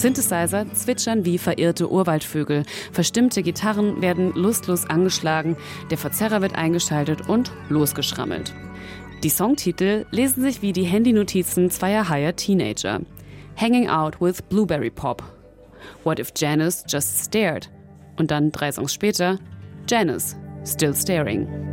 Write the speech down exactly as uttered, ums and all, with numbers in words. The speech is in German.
Synthesizer zwitschern wie verirrte Urwaldvögel. Verstimmte Gitarren werden lustlos angeschlagen, der Verzerrer wird eingeschaltet und losgeschrammelt. Die Songtitel lesen sich wie die Handynotizen zweier higher Teenager. Hanging Out with Blueberry Pop. What if Janice just stared? Und dann drei Songs später, Janice, still staring.